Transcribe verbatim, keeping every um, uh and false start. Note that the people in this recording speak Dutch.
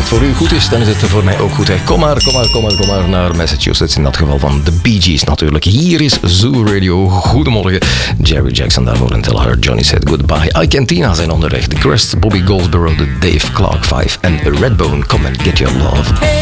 voor u goed is, dan is het voor mij ook goed. Hè. Kom maar, kom maar, kom maar, kom maar naar Massachusetts. In dat geval van de Bee Gees natuurlijk. Hier is Zoo Radio. Goedemorgen. Jerry Jackson daarvoor en Tell Her Johnny Said Goodbye. Icantina zijn onderweg. The Crest, Bobby Goldsboro, de Dave Clark Five en Redbone. Come and get your love.